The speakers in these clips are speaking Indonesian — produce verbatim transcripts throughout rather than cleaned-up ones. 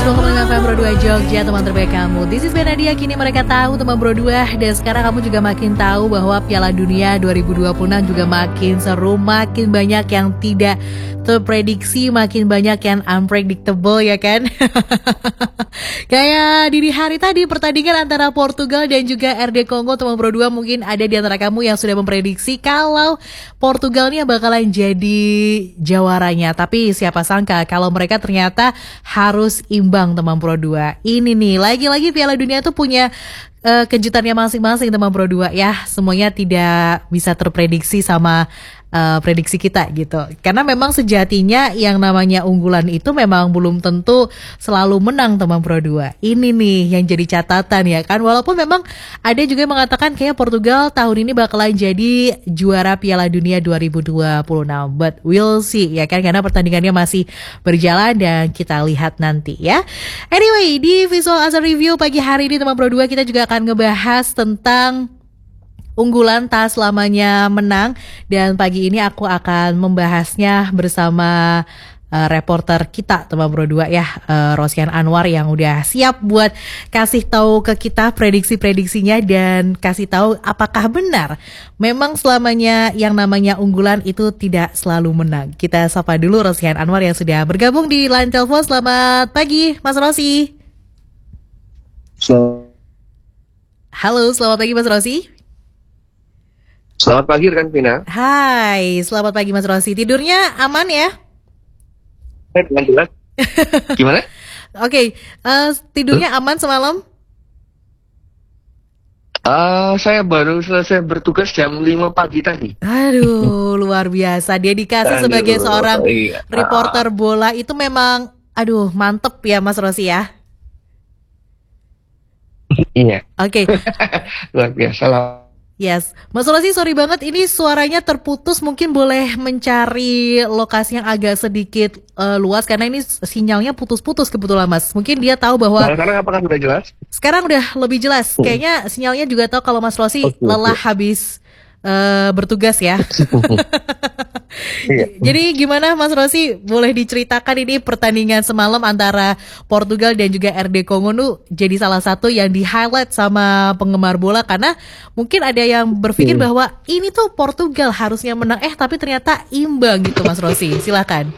seratus dua koma lima F M Pro dua Jogja, teman terbaik kamu. This is Benadia, kini mereka tahu teman Pro dua. Dan sekarang kamu juga makin tahu bahwa Piala Dunia dua ribu dua puluh enam juga makin seru. Makin banyak yang tidak terprediksi, makin banyak yang unpredictable, ya kan? Kayak dini hari tadi pertandingan antara Portugal dan juga R D Kongo, teman Pro dua. Mungkin ada di antara kamu yang sudah memprediksi kalau Portugal ini bakalan jadi jawaranya. Tapi siapa sangka kalau mereka ternyata harus imbang, teman Pro dua. Ini nih, lagi-lagi Piala Dunia tuh punya uh, kejutannya masing-masing, teman Pro dua ya. Semuanya tidak bisa terprediksi sama uh, prediksi kita gitu. Karena memang sejatinya yang namanya unggulan itu memang belum tentu selalu menang, teman Pro dua. Ini nih yang jadi catatan ya kan. Walaupun memang ada juga yang mengatakan kayak Portugal tahun ini bakalan jadi juara Piala Dunia dua ribu dua puluh enam. But we'll see ya kan, karena pertandingannya masih berjalan dan kita lihat nanti ya. Anyway, di Visual Answer Review pagi hari ini, teman Pro dua, kita juga akan ngebahas tentang unggulan tak selamanya menang. Dan pagi ini aku akan membahasnya bersama uh, reporter kita, teman Pro dua ya, uh, Rosyan Anwar, yang udah siap buat kasih tahu ke kita prediksi-prediksinya dan kasih tahu apakah benar memang selamanya yang namanya unggulan itu tidak selalu menang. Kita sapa dulu Rosyan Anwar yang sudah bergabung di line telepon. Selamat pagi, Mas Rosi. So, Halo, selamat pagi Mas Rosi. Selamat pagi rekan Vina. Hai, selamat pagi Mas Rosi. Tidurnya aman ya? Eh, dengan jelas. Gimana? Oke, okay, uh, tidurnya huh? aman semalam? Uh, saya baru selesai bertugas jam lima pagi tadi. Aduh, luar biasa. Dedikasi Aduh, sebagai seorang iya. reporter bola itu memang, aduh, mantep ya Mas Rosi ya? Iya. Oke. Okay. Luar biasa lah. Yes, Mas Rosi, sorry banget ini suaranya terputus. Mungkin boleh mencari lokasi yang agak sedikit uh, luas karena ini sinyalnya putus-putus kebetulan Mas. Mungkin dia tahu bahwa nah, sekarang apakah sudah jelas? Sekarang udah lebih jelas. Hmm. Kayaknya sinyalnya juga tahu kalau Mas Rosi okay, lelah okay. habis uh, bertugas ya. Jadi gimana Mas Rosi, boleh diceritakan ini pertandingan semalam antara Portugal dan juga R D Kongo tuh jadi salah satu yang di-highlight sama penggemar bola, karena mungkin ada yang berpikir hmm. bahwa ini tuh Portugal harusnya menang, eh tapi ternyata imbang gitu Mas Rosi. Silakan.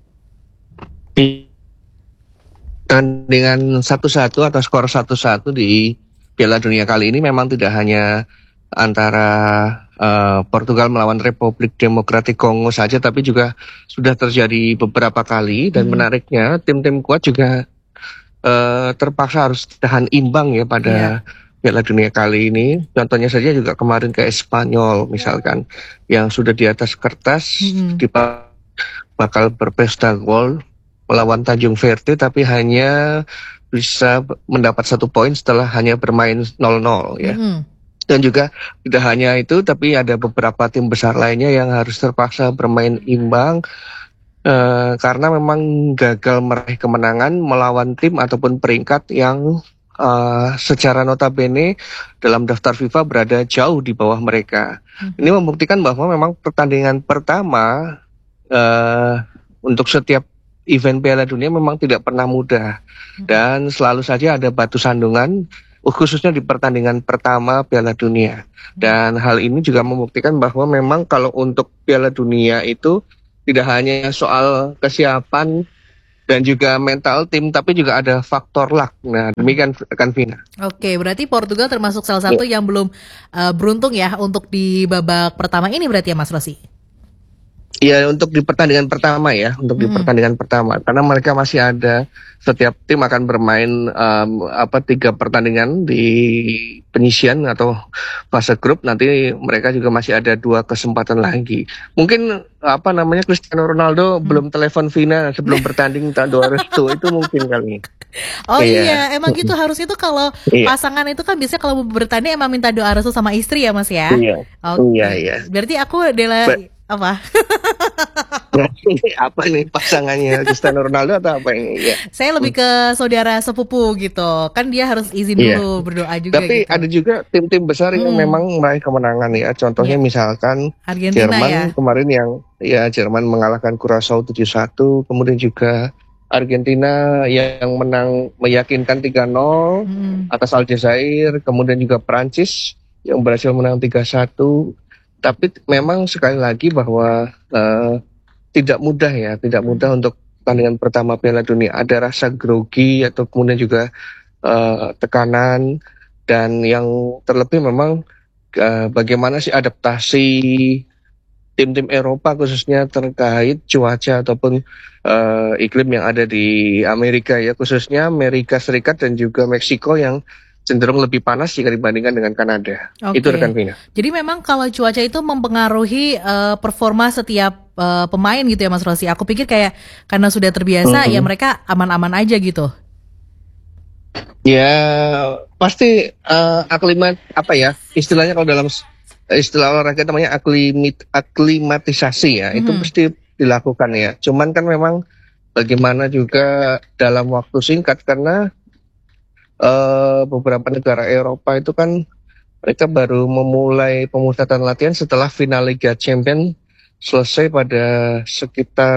Pertandingan satu satu atau skor satu satu di Piala Dunia kali ini memang tidak hanya antara uh, Portugal melawan Republik Demokratik Kongo saja, tapi juga sudah terjadi beberapa kali. Dan hmm. menariknya tim-tim kuat juga uh, terpaksa harus tahan imbang ya pada yeah. Piala Dunia kali ini. Contohnya saja juga kemarin kayak Spanyol misalkan, yang sudah di atas kertas hmm. di bakal berpesta gol melawan Tanjung Verde, tapi hanya bisa mendapat satu poin setelah hanya bermain nol nol ya. Hmm. Dan juga tidak hanya itu, tapi ada beberapa tim besar lainnya yang harus terpaksa bermain imbang uh, karena memang gagal meraih kemenangan melawan tim ataupun peringkat yang uh, secara notabene dalam daftar FIFA berada jauh di bawah mereka. Hmm. Ini membuktikan bahwa memang pertandingan pertama uh, untuk setiap event Piala Dunia memang tidak pernah mudah. Hmm. Dan selalu saja ada batu sandungan, khususnya di pertandingan pertama Piala Dunia. Dan hal ini juga membuktikan bahwa memang kalau untuk Piala Dunia itu tidak hanya soal kesiapan dan juga mental tim, tapi juga ada faktor luck. Nah, demikian rekan Vina. Oke, berarti Portugal termasuk salah satu ya. yang belum uh, beruntung ya untuk di babak pertama ini berarti ya Mas Rosi? Iya, untuk di pertandingan pertama ya, untuk hmm. di pertandingan pertama, karena mereka masih ada, setiap tim akan bermain um, apa tiga pertandingan di penyisian atau fase grup. Nanti mereka juga masih ada dua kesempatan lagi. Mungkin apa namanya Cristiano Ronaldo hmm. belum telepon Vina sebelum bertanding minta doa restu, itu mungkin kali. Oh iya, iya emang gitu harusnya tuh kalau iya. pasangan itu kan biasanya kalau bertanding emang minta doa restu sama istri ya Mas ya. Iya. Okay. Iya iya. Berarti aku adalah But, apa? Apa nih pasangannya Cristiano Ronaldo atau apa ini? Ya. Saya lebih ke saudara sepupu gitu. Kan dia harus izin dulu yeah. berdoa juga. Tapi gitu. ada juga tim-tim besar yang hmm. memang meraih kemenangan ya. Contohnya yeah. misalkan Argentina, Jerman ya. kemarin yang ya Jerman mengalahkan Curaçao tujuh satu, kemudian juga Argentina yang menang meyakinkan tiga nol Hmm. atas Aljazair, kemudian juga Prancis yang berhasil menang tiga satu. Tapi memang sekali lagi bahwa uh, tidak mudah ya, tidak mudah untuk pertandingan pertama Piala Dunia. Ada rasa grogi atau kemudian juga uh, tekanan, dan yang terlebih memang uh, bagaimana sih adaptasi tim-tim Eropa khususnya terkait cuaca ataupun uh, iklim yang ada di Amerika ya, khususnya Amerika Serikat dan juga Meksiko yang cenderung lebih panas jika dibandingkan dengan Kanada. Oke. Itu rekan Vina. Jadi memang kalau cuaca itu mempengaruhi uh, performa setiap uh, pemain gitu ya Mas Rossi. Aku pikir kayak karena sudah terbiasa Mm-hmm. ya mereka aman-aman aja gitu. Ya pasti uh, aklimat apa ya istilahnya, kalau dalam istilah olahraga namanya aklimit aklimatisasi ya, itu Mhm. pasti dilakukan ya. Cuman kan memang bagaimana juga dalam waktu singkat, karena uh, beberapa negara Eropa itu kan mereka baru memulai pemusatan latihan setelah final Liga Champions selesai pada sekitar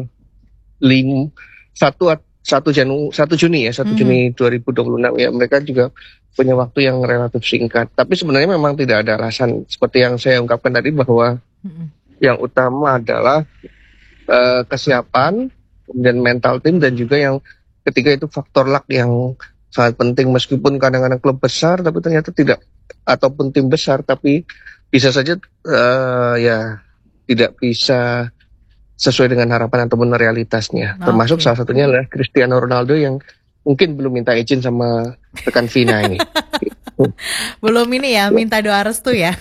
lim satu satu Janu satu Juni ya, satu Mhm. Juni dua ribu dua puluh enam ya. Mereka juga punya waktu yang relatif singkat. Tapi sebenarnya memang tidak ada alasan seperti yang saya ungkapkan tadi, bahwa Mhm. yang utama adalah eh, kesiapan, kemudian mental tim, dan juga yang ketiga itu faktor luck yang sangat penting. Meskipun kadang-kadang klub besar tapi ternyata tidak, ataupun tim besar tapi bisa saja eh, ya tidak bisa sesuai dengan harapan ataupun realitasnya. Termasuk Oke. salah satunya adalah Cristiano Ronaldo yang mungkin belum minta izin sama rekan Vina ini. Belum ini ya, minta doa restu ya.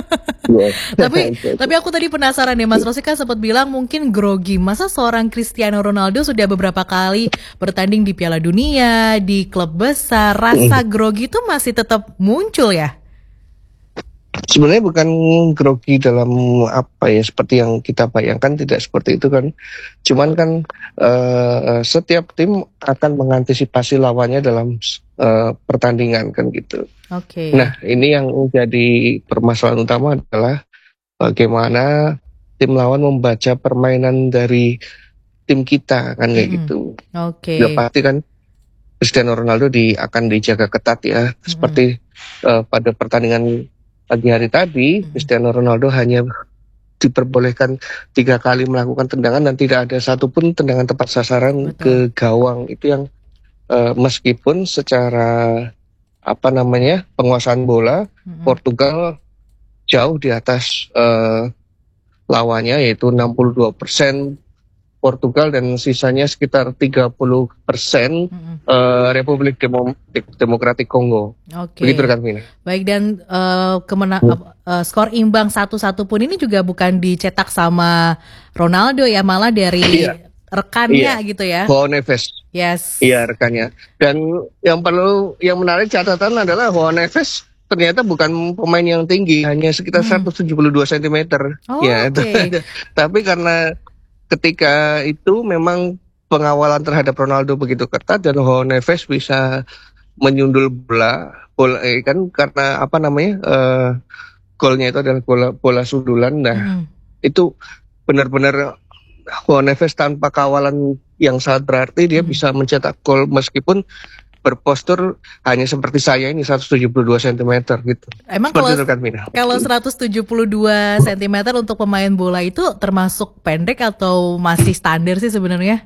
Tapi tapi aku tadi penasaran ya Mas Rossi kan sempat bilang mungkin grogi. Masa seorang Cristiano Ronaldo sudah beberapa kali bertanding di Piala Dunia, di klub besar, rasa grogi itu masih tetap muncul ya? Sebenarnya bukan grogi dalam apa ya, seperti yang kita bayangkan, tidak seperti itu kan. Cuman kan uh, setiap tim akan mengantisipasi lawannya dalam uh, pertandingan kan gitu. Oke. Nah, ini yang menjadi permasalahan utama adalah bagaimana tim lawan membaca permainan dari tim kita kan kayak Mm-mm. gitu. Oke. Udah pasti kan Cristiano Ronaldo di, akan dijaga ketat ya. Mm-mm. Seperti uh, pada pertandingan pagi hari tadi, Mm-mm. Cristiano Ronaldo hanya diperbolehkan tiga kali melakukan tendangan dan tidak ada satupun tendangan tepat sasaran Betul. ke gawang. Itu yang uh, meskipun secara apa namanya penguasaan bola Mm-mm. Portugal jauh di atas uh, lawannya, yaitu enam puluh dua persen Portugal dan sisanya sekitar tiga puluh persen Mm-mm. uh, Republik Demo- Demokratik Kongo. Oke. Begitu kan Vina? Baik, dan uh, kemena- Hmm. uh, uh, skor imbang satu-satu pun ini juga bukan dicetak sama Ronaldo ya, malah dari Iya. rekannya Iya. gitu ya. Joao Neves. Yes. Iya, rekannya. Dan yang perlu yang menarik catatan adalah Joao Neves ternyata bukan pemain yang tinggi, hanya sekitar Hmm. seratus tujuh puluh dua sentimeter. Oh, Ya, itu oke. aja. Tapi karena ketika itu memang pengawalan terhadap Ronaldo begitu ketat dan Joao Neves bisa menyundul bola, bola eh, kan karena apa namanya eh, golnya itu adalah bola bola sundulan. Nah, Mm-mm. itu benar-benar Joao Neves tanpa kawalan yang sangat berarti dia Hmm. bisa mencetak gol meskipun berpostur hanya seperti saya ini seratus tujuh puluh dua sentimeter gitu. Emang Seperti kalau itu kan Mina. kalau seratus tujuh puluh dua sentimeter untuk pemain bola itu termasuk pendek atau masih standar sih sebenarnya?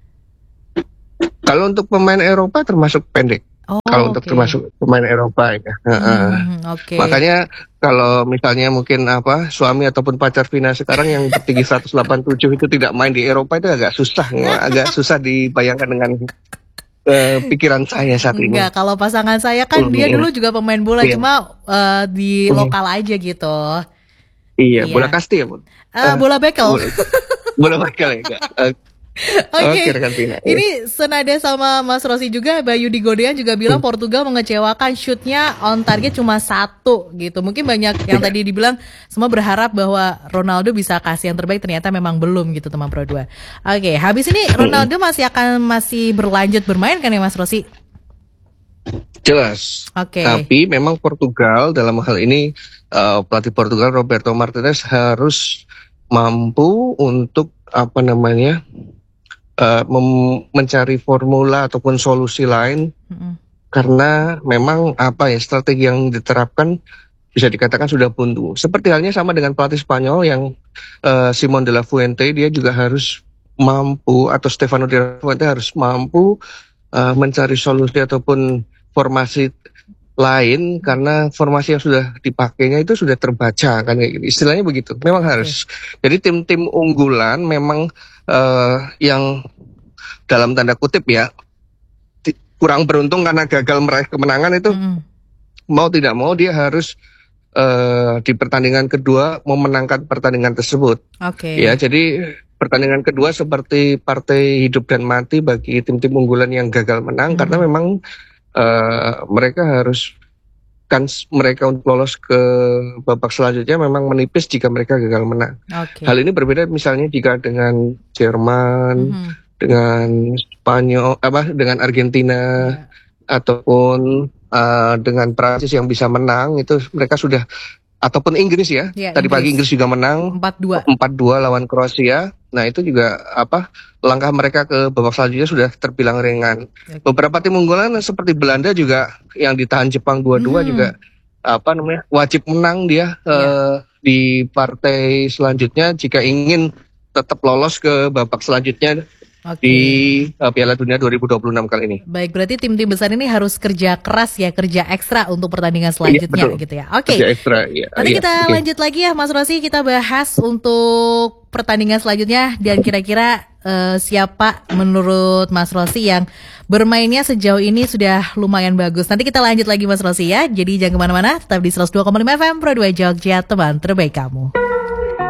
Kalau untuk pemain Eropa termasuk pendek. Oh, Kalau untuk oke. termasuk pemain Eropa ya. Heeh. Hmm, oke. Makanya kalau misalnya mungkin apa suami ataupun pacar Vina sekarang yang tinggi seratus delapan puluh tujuh itu tidak main di Eropa, itu agak susah, agak susah dibayangkan dengan uh, pikiran saya saat ini. Enggak, kalau pasangan saya kan Hmm. dia dulu juga pemain bola, Iya. cuma uh, di Hmm. lokal aja gitu. Iya, Iya. bola kasti ya, Bu? Uh, bola bekel. Bola, bola bakal ya, enggak. Uh, Oke, Oke, rekan Vina. ini senada sama Mas Rossi juga, Bayu di Godean juga bilang Portugal mengecewakan, shootnya on target cuma satu gitu. Mungkin banyak yang tadi dibilang semua berharap bahwa Ronaldo bisa kasih yang terbaik, ternyata memang belum gitu teman Pro dua. Oke, habis ini Ronaldo masih akan masih berlanjut bermain kan ya Mas Rossi? Jelas. Oke. Tapi memang Portugal dalam hal ini uh, pelatih Portugal Roberto Martinez harus mampu untuk apa namanya uh, mem- mencari formula ataupun solusi lain, mm-hmm. karena memang apa ya strategi yang diterapkan bisa dikatakan sudah buntu. Seperti halnya sama dengan pelatih Spanyol yang uh, Simon de la Fuente, dia juga harus mampu, atau Stefano de la Fuente harus mampu uh, mencari solusi ataupun formasi lain, karena formasi yang sudah dipakainya itu sudah terbaca kan kayak gitu. Istilahnya begitu. Memang harus. Jadi tim-tim unggulan memang uh, yang dalam tanda kutip ya kurang beruntung karena gagal meraih kemenangan itu, mm. mau tidak mau dia harus uh, di pertandingan kedua memenangkan pertandingan tersebut. Oke. Ya, jadi pertandingan kedua seperti partai hidup dan mati bagi tim-tim unggulan yang gagal menang, mm. karena memang Uh, mereka harus kan mereka untuk lolos ke babak selanjutnya memang menipis jika mereka gagal menang. Okay. Hal ini berbeda misalnya jika dengan Jerman, mm-hmm. dengan Spanyol, apa dengan Argentina, yeah. ataupun uh, dengan Prancis yang bisa menang, itu mereka sudah, ataupun Inggris ya. Yeah, Tadi Inggris. pagi Inggris juga menang empat dua lawan Kroasia. Nah, itu juga apa langkah mereka ke babak selanjutnya sudah terbilang ringan. Okay. Beberapa tim unggulan seperti Belanda juga yang ditahan Jepang dua dua hmm. juga apa namanya wajib menang dia yeah. uh, di partai selanjutnya jika ingin tetap lolos ke babak selanjutnya. Okay. Di uh, Piala Dunia dua ribu dua puluh enam kali ini. Baik, berarti tim-tim besar ini harus kerja keras ya, kerja ekstra untuk pertandingan selanjutnya, iya, gitu ya. Oke. Okay. Kerja ekstra, ya. Nanti iya, kita iya. lanjut lagi ya, Mas Rossi, kita bahas untuk pertandingan selanjutnya dan kira-kira uh, siapa menurut Mas Rossi yang bermainnya sejauh ini sudah lumayan bagus. Nanti kita lanjut lagi Mas Rossi ya. Jadi jangan kemana-mana, tetap di seratus dua koma lima F M Pro dua Jogja, teman terbaik kamu.